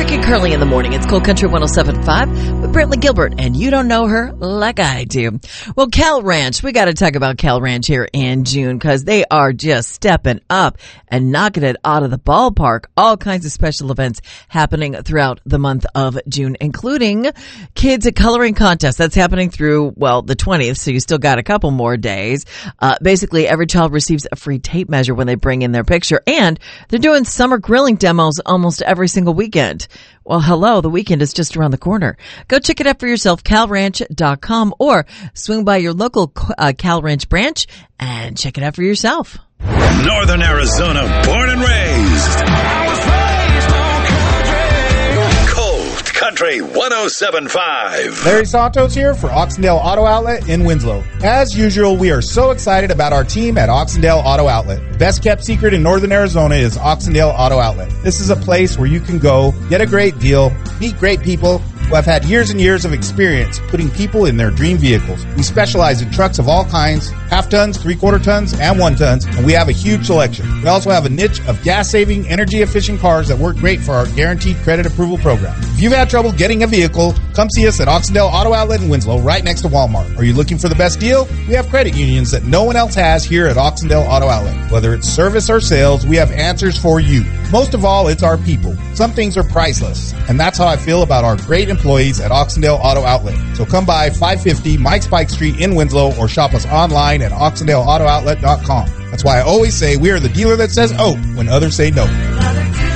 Rick and Curly in the morning. It's Cold Country 107.5 with Brantley Gilbert, and you don't know her like I do. Well, Cal Ranch, we got to talk about Cal Ranch here in June because they are just stepping up and knocking it out of the ballpark. All kinds of special events happening throughout the month of June, including Kids Coloring Contest. That's happening through, well, the 20th, so you still got a couple more days. Basically, every child receives a free tape measure when they bring in their picture, and they're doing summer grilling demos almost every single weekend. Well, hello, the weekend is just around the corner. Go check it out for yourself, calranch.com, or swing by your local Cal Ranch branch and check it out for yourself. Northern Arizona, born and raised. Cold Country 107.5. Larry Santos here for Oxendale Auto Outlet in Winslow. As usual, we are so excited about our team at Oxendale Auto Outlet. The best kept secret in Northern Arizona is Oxendale Auto Outlet. This is a place where you can go, get a great deal, meet great people who have had years and years of experience putting people in their dream vehicles. We specialize in trucks of all kinds, half tons, 3/4 tons, and 1 tons, and we have a huge selection. We also have a niche of gas-saving, energy-efficient cars that work great for our guaranteed credit approval program. If you've had trouble getting a vehicle, come see us at Oxendale Auto Outlet in Winslow, right next to Walmart. Are you looking for the best deal? We have credit unions that no one else has here at Oxendale Auto Outlet. Whether it's service or sales, we have answers for you. Most of all, it's our people. Some things are priceless, and that's how I feel about our great employees at Oxendale Auto Outlet. So come by 550 Mike Spike Street in Winslow or shop us online at oxendaleautooutlet.com. That's why I always say we are the dealer that says, oh, when others say no.